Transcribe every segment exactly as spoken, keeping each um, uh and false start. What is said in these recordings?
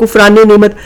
कुफरान नेमत।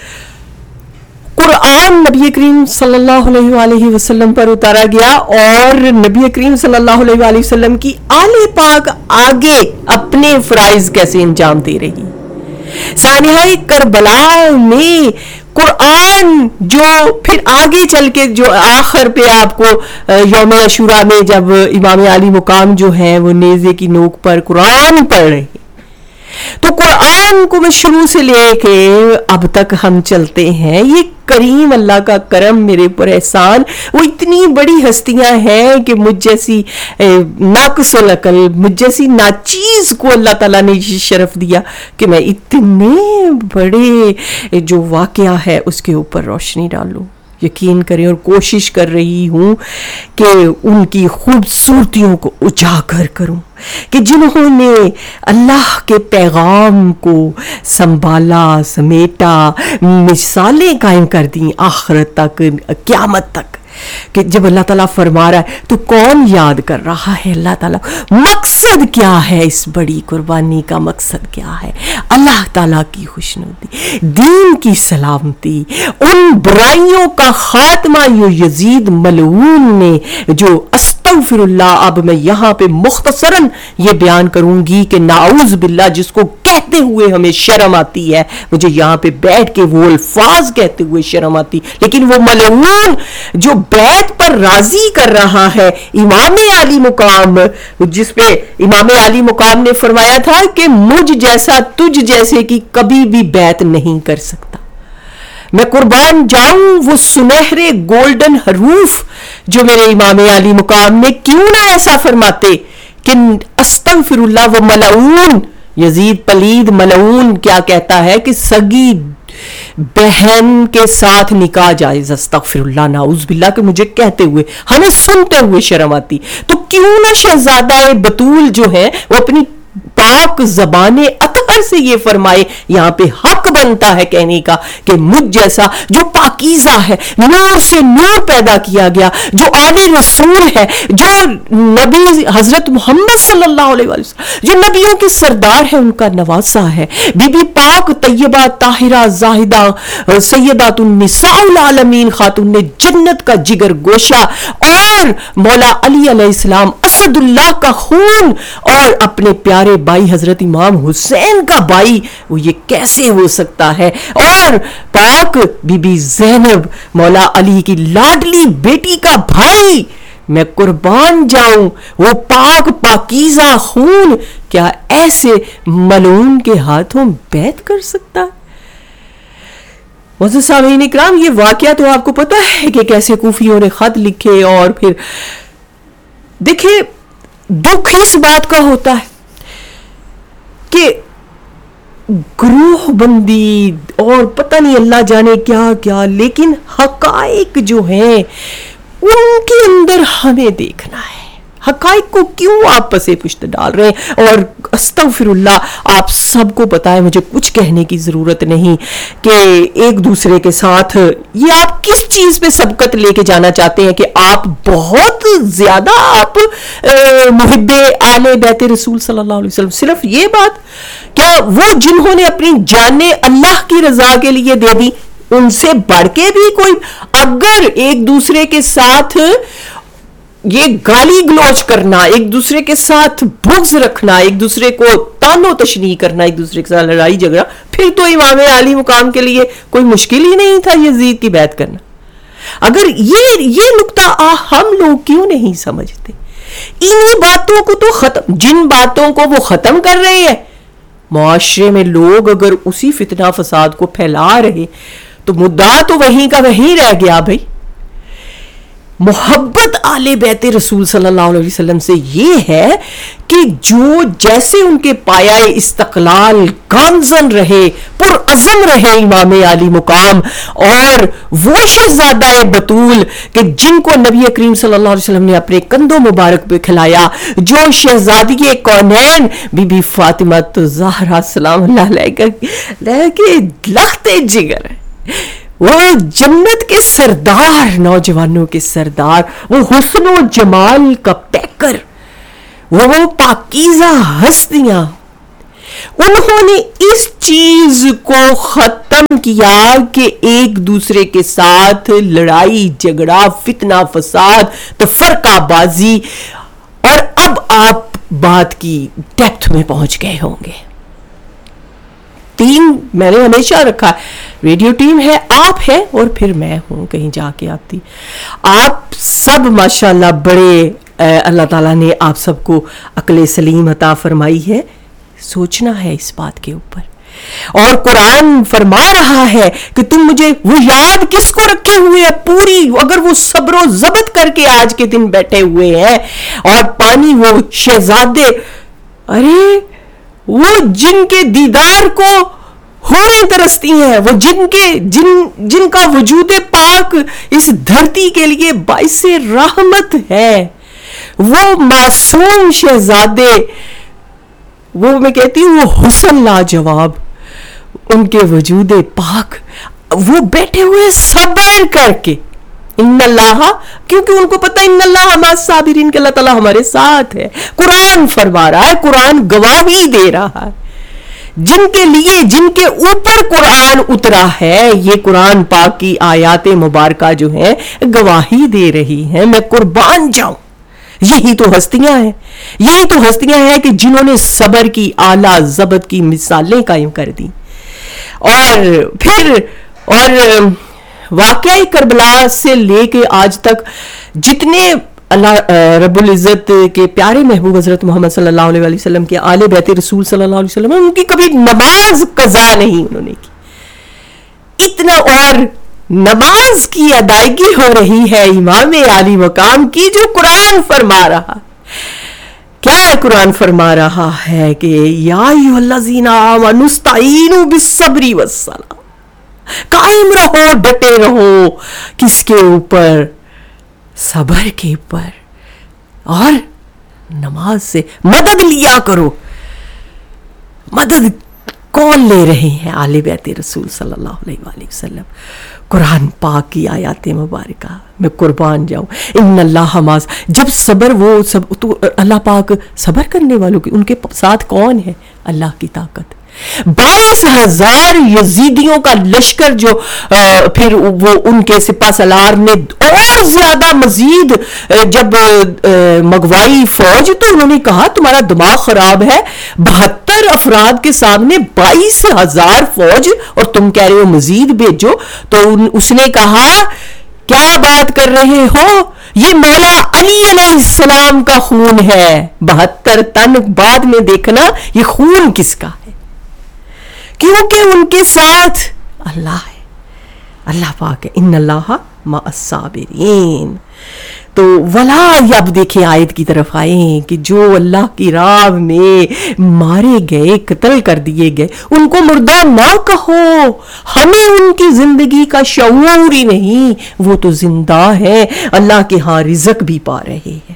कुरान नबी करीम सल्लल्लाहु अलैहि वसल्लम पर उतारा गया और नबी करीम सल्लल्लाहु अलैहि वसल्लम की आले पाक आगे अपने फराइज कैसे अंजाम दे रही। सानिहाए करबला में कुरान जो फिर आगे चल के जो आखिर पे आपको यौम अशूरा में जब इमाम अली मुकाम जो है वो नेज़े की नोक पर कुरान पढ़ रहे, तो कुरान को मैं शुरू से लेके अब तक हम चलते हैं। ये करीम अल्लाह का करम मेरे ऊपर एहसान, वो इतनी बड़ी हस्तियां हैं कि मुझ जैसी नाक़िसुल अक़ल, मुझ जैसी नाचीज को अल्लाह ताला ने ये शरफ दिया कि मैं इतने बड़े जो वाक़या है उसके ऊपर रोशनी डालूं। यकीन करें और कोशिश कर रही हूँ कि उनकी खूबसूरतियों को उजागर करूँ कि जिन्होंने अल्लाह के पैगाम को संभाला, समेटा, मिसालें कायम कर दी आखिरत तक, क़यामत तक। कि जब अल्लाह ताला फरमा रहा है तो कौन याद कर रहा है अल्लाह ताला, मकसद क्या है इस बड़ी कुर्बानी का, मकसद क्या है अल्लाह ताला की खुशनुदी, दीन की सलामती, उन बुराइयों का खात्मा। यो यजीद मलऊन ने जो अस्तगफिरुल्लाह, अब मैं यहाँ पे मुख्तसरन ये बयान करूंगी कि नाउज़ बिल्लाह, जिसको कहते हुए हमें शर्म आती है, मुझे यहाँ पे बैठ के वो अल्फाज कहते हुए शर्म आती, लेकिन वो मलऊन जो बैत पर राजी कर रहा है इमाम आली मुकाम, जिसपे इमाम आली मुकाम ने फरमाया था कि मुझ जैसा तुझ जैसे की कभी भी बैत नहीं कर सकता। मैं कुर्बान जाऊं वो सुनहरे गोल्डन हरूफ जो मेरे इमाम आली मुकाम ने क्यों ना ऐसा फरमाते कि अस्तगफिरुल्लाह व मलऊन, यजीद पलीद मलऊन क्या कहता है कि सगी बहन के साथ निकाह जायज, अस्तगफिरुल्लाह नाउज़ बिल्लाह के मुझे कहते हुए, हमें सुनते हुए शर्म आती, तो क्यों ना शहजादा बतूल जो है वो अपनी पाक ज़बाने अतहर से ये फरमाए। यहाँ पे हक बनता है कहने का कि मुझ जैसा जो पाकीज़ा है, नूर से नूर पैदा किया गया, जो आले रसूल है, जो नबी हजरत मोहम्मद सल्लल्लाहु अलैहि वसल्लम, जो नबियों के सरदार है, उनका नवासा है, बीबी पाक तैयबा ताहिरा जाहिदा सैयदातुन निसाउल आलमीन, खातून ने जन्नत का जिगर गोशा, और मौला अली अलैहिस्सलाम असदुल्लाह का खून, और अपने प्यारे भाई हजरत इमाम हुसैन का भाई, वो ये कैसे हो सकता है, और पाक बीबी ज़ैनब मौला अली की लाडली बेटी का भाई। मैं कुर्बान जाऊं वो पाक पाकीज़ा खून क्या ऐसे मलून के हाथों बैत कर सकता है? मुअज़्ज़िज़ सामीन इकराम, ये वाकया तो आपको पता है कि कैसे कूफियों ने खत लिखे, और फिर देखिए दुख इस बात का होता है कि ग्रोह बंदी और पता नहीं अल्लाह जाने क्या क्या, लेकिन हकाइक जो है उनके अंदर हमें देखना है। हकाइक को क्यों आप पसे पुश्त डाल रहे हैं? और अस्तगफिरुल्लाह, आप सबको पता है, मुझे कुछ कहने की जरूरत नहीं कि एक दूसरे के साथ ये आप किस चीज पे सबकत लेके जाना चाहते हैं कि आप बहुत ज्यादा आप मुहिब्बे आले बैते रसूल सल्लल्लाहु अलैहि वसल्लम, सिर्फ ये बात क्या वो जिन्होंने अपनी जाने अल्लाह की रजा के लिए दे दी, उनसे बढ़ के भी कोई अगर एक दूसरे के साथ ये गाली गलौज करना, एक दूसरे के साथ बुग़्ज़ रखना, एक दूसरे को तानो तशनी करना, एक दूसरे के साथ लड़ाई झगड़ा, फिर तो इमाम आली मुकाम के लिए कोई मुश्किल ही नहीं था यजीद की बैत करना। अगर ये ये नुक्ता आ हम लोग क्यों नहीं समझते? इन्हीं बातों को तो खत्म, जिन बातों को वो खत्म कर रहे हैं, मुआशरे में लोग अगर उसी फितना फसाद को फैला रहे तो मुद्दा तो वहीं का वहीं रह गया। भाई मोहब्बत आले बैते रसूल सल्लल्लाहु अलैहि वसल्लम से ये है कि जो जैसे उनके पाया इस्तक़लाल गामज़न रहे, पुरअज़म रहे इमाम आली मुकाम, और वो शहज़ादा बतूल कि जिनको नबी करीम सल्लल्लाहु अलैहि वसल्लम ने अपने कंधों मुबारक पे खिलाया, जो शहज़ादी कौनैन बीबी फातिमा ज़हरा सलाम अलैहा के लखते जिगर, वो जन्नत के सरदार, नौजवानों के सरदार, वो हुस्न व जमाल का पैकर, वो वो पाकीज़ा हस्तियां, انہوں نے اس چیز کو ختم کیا کہ ایک دوسرے کے ساتھ لڑائی جھگڑا فتنہ فساد تفرقہ بازی، اور اب آپ بات کی ڈیپتھ میں پہنچ گئے ہوں گے. ٹیم میں نے ہمیشہ رکھا، ریڈیو ٹیم ہے، آپ ہے اور پھر میں ہوں کہیں جا کے آتی. آپ سب ماشاءاللہ بڑے، اللہ تعالیٰ نے آپ سب کو عقل سلیم عطا فرمائی ہے، سوچنا ہے اس بات کے اوپر. اور قرآن فرما رہا ہے کہ تم مجھے وہ یاد کس کو رکھے ہوئے ہے پوری، اگر وہ صبر و ضبط کر کے آج کے دن بیٹھے ہوئے ہیں. اور پانی وہ شہزادے، ارے وہ جن کے دیدار کو حوریں ترستی ہیں، وہ جن کے جن جن کا وجود پاک اس دھرتی کے لیے باعث رحمت ہے، وہ معصوم شہزادے، وہ میں کہتی ہوں وہ حسن لاجواب، ان کے وجود پاک، وہ بیٹھے ہوئے صبر کر کے. ان اللہ، کیونکہ ان کو پتہ ان اللہ مع الصابرین کہ اللہ تعالیٰ ہمارے ساتھ ہے. قرآن فرما رہا ہے، قرآن گواہی دے رہا ہے. جن کے لیے، جن کے اوپر قرآن اترا ہے، یہ قرآن پاک کی آیات مبارکہ جو ہیں گواہی دے رہی ہیں. میں قربان جاؤں، یہی تو ہستیاں ہیں، یہی تو ہستیاں ہیں کہ جنہوں نے صبر کی اعلیٰ ضبط کی مثالیں قائم کر دی. اور پھر اور واقعہ کربلا سے لے کے آج تک جتنے اللہ رب العزت کے پیارے محبوب حضرت محمد صلی اللہ علیہ وسلم کے آل بیت رسول صلی اللہ علیہ وسلم، ان کی کبھی نماز قضا نہیں انہوں نے کی. اتنا، اور نماز کی ادائیگی ہو رہی ہے امام عالی مقام کی، جو قرآن فرما رہا. کیا قرآن فرما رہا ہے کہ یا ایھا الذین آمنوا استعینوا بالصبر والصلاۃ، قائم رہو، ڈٹے رہو، کس کے اوپر؟ صبر کے اوپر، اور نماز سے مدد لیا کرو. مدد کون لے رہے ہیں؟ آل بیت رسول صلی اللہ علیہ وآلہ وسلم. قرآن پاک کی آیات مبارکہ، میں قربان جاؤں. ان اللہ مع، جب صبر، وہ سب تو اللہ پاک صبر کرنے والوں کی، ان کے ساتھ کون ہے؟ اللہ کی طاقت. بائیس ہزار یزیدیوں کا لشکر جو پھر وہ ان کے سپہ سالار نے اور زیادہ مزید جب مغوائی فوج، تو انہوں نے کہا تمہارا دماغ خراب ہے، بہتر افراد کے سامنے بائیس ہزار فوج اور تم کہہ رہے ہو مزید بھیجو. تو اس نے کہا کیا بات کر رہے ہو، یہ مولا علی علیہ السلام کا خون ہے. بہتر تن، بعد میں دیکھنا یہ خون کس کا ہے، کیونکہ ان کے ساتھ اللہ ہے، اللہ پاک ہے. ان اللہ مع الصابرین. تو ولا، اب دیکھیں آیت کی طرف آئیں کہ جو اللہ کی راہ میں مارے گئے، قتل کر دیے گئے، ان کو مردہ نہ کہو. ہمیں ان کی زندگی کا شعور ہی نہیں، وہ تو زندہ ہے، اللہ کے ہاں رزق بھی پا رہے ہیں.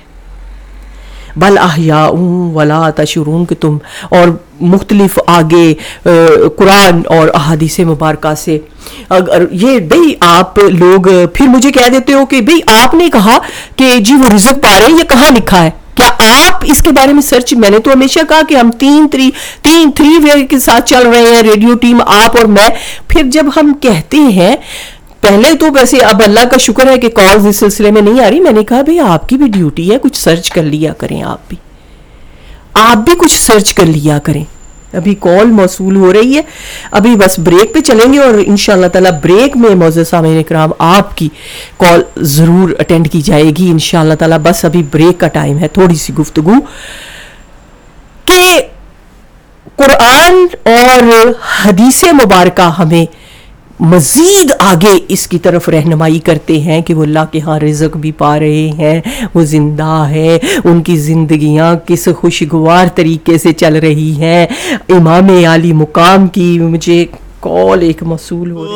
بل احیاء ولا تشعرون، کہ تم، اور مختلف آگے قرآن اور احادیث مبارکہ سے اگر یہ بھئی آپ لوگ پھر مجھے کہہ دیتے ہو کہ بھئی آپ نے کہا کہ جی وہ رزق پا رہے ہیں، یہ کہاں لکھا ہے؟ کیا آپ اس کے بارے میں سرچ؟ میں نے تو ہمیشہ کہا کہ ہم تین تری تین تھری وے کے ساتھ چل رہے ہیں، ریڈیو ٹیم، آپ اور میں. پھر جب ہم کہتے ہیں، پہلے تو ویسے اب اللہ کا شکر ہے کہ کالز اس سلسلے میں نہیں آ رہی، میں نے کہا بھئی آپ کی بھی ڈیوٹی ہے، کچھ سرچ کر لیا کریں، آپ بھی آپ بھی کچھ سرچ کر لیا کریں. ابھی کال موصول ہو رہی ہے، ابھی بس بریک پہ چلیں گے، اور انشاءاللہ تعالی بریک میں معزز سامعین اکرام آپ کی کال ضرور اٹینڈ کی جائے گی انشاءاللہ تعالی. بس ابھی بریک کا ٹائم ہے، تھوڑی سی گفتگو کہ قرآن اور حدیث مبارکہ ہمیں مزید آگے اس کی طرف رہنمائی کرتے ہیں کہ وہ اللہ کے ہاں رزق بھی پا رہے ہیں، وہ زندہ ہے، ان کی زندگیاں کس خوشگوار طریقے سے چل رہی ہیں. امام عالی مقام کی مجھے کال ایک موصول ہو رہی